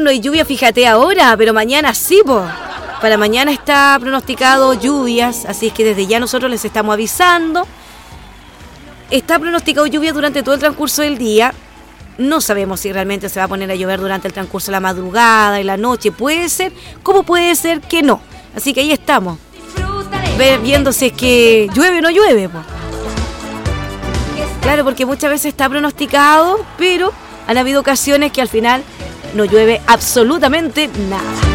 no hay lluvia, fíjate ahora, pero mañana sí, po. Para mañana está pronosticado lluvias, así es que desde ya nosotros les estamos avisando. Está pronosticado lluvia durante todo el transcurso del día. No sabemos si realmente se va a poner a llover durante el transcurso de la madrugada y la noche. Puede ser, como puede ser que no. Así que ahí estamos, viendo si es que llueve o no llueve, po. Claro, porque muchas veces está pronosticado, pero han habido ocasiones que al final no llueve absolutamente nada.